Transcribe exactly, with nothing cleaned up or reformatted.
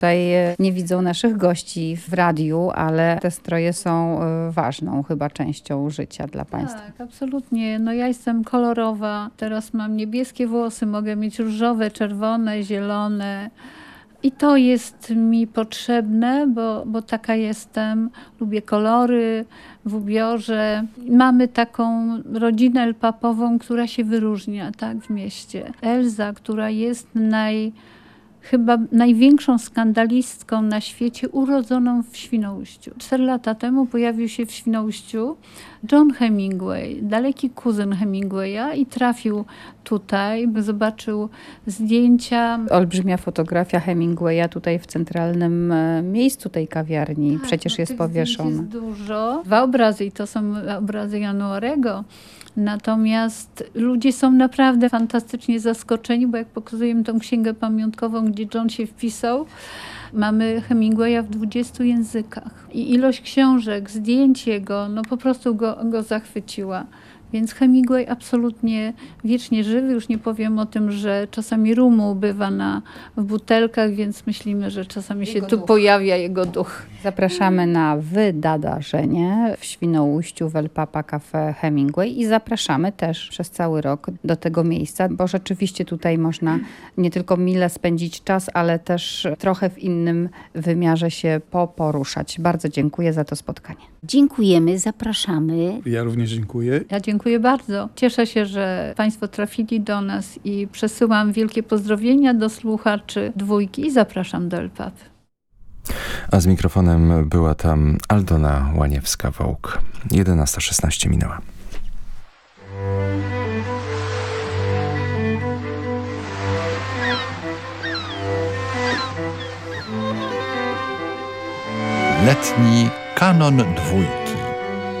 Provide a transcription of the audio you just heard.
Tutaj nie widzą naszych gości w radiu, ale te stroje są ważną chyba częścią życia dla Państwa. Tak, absolutnie. No ja jestem kolorowa, teraz mam niebieskie włosy, mogę mieć różowe, czerwone, zielone. I to jest mi potrzebne, bo, bo taka jestem. Lubię kolory w ubiorze. Mamy taką rodzinę elpapową, która się wyróżnia, tak, w mieście. Elza, która jest naj... chyba największą skandalistką na świecie, urodzoną w Świnoujściu. Cztery lata temu pojawił się w Świnoujściu John Hemingway, daleki kuzyn Hemingwaya i trafił tutaj, by zobaczył zdjęcia. Olbrzymia fotografia Hemingwaya tutaj w centralnym miejscu tej kawiarni. Tak, przecież no jest powieszona. Jest dużo. Dwa obrazy i to są obrazy Januarego. Natomiast ludzie są naprawdę fantastycznie zaskoczeni, bo jak pokazujemy tą księgę pamiątkową, gdzie John się wpisał, mamy Hemingwaya w dwudziestu językach. I ilość książek, zdjęć jego, no po prostu go, go zachwyciła. Więc Hemingway absolutnie wiecznie żywy. Już nie powiem o tym, że czasami rumu bywa na, w butelkach, więc myślimy, że czasami Jego się tu duch. pojawia jego duch. Zapraszamy na wydarzenie w Świnoujściu w El Papa Cafe Hemingway i zapraszamy też przez cały rok do tego miejsca, bo rzeczywiście tutaj można nie tylko mile spędzić czas, ale też trochę w innym wymiarze się poporuszać. Bardzo dziękuję za to spotkanie. Dziękujemy, zapraszamy. Ja również dziękuję. Ja dziękuję bardzo. Cieszę się, że Państwo trafili do nas i przesyłam wielkie pozdrowienia do słuchaczy dwójki i zapraszam do El Pap. A z mikrofonem była tam Aldona Łaniewska-Wołk. jedenasta szesnaście minęła. Letni kanon dwójki.